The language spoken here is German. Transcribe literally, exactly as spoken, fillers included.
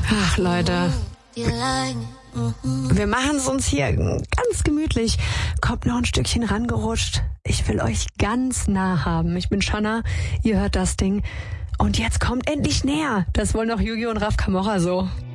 Ach, Leute. Wir machen es uns hier ganz gemütlich. Kommt noch ein Stückchen rangerutscht. Ich will euch ganz nah haben. Ich bin Shanna, ihr hört das Ding. Und jetzt kommt endlich näher. Das wollen doch Yu-Gi und Raf Camorra so.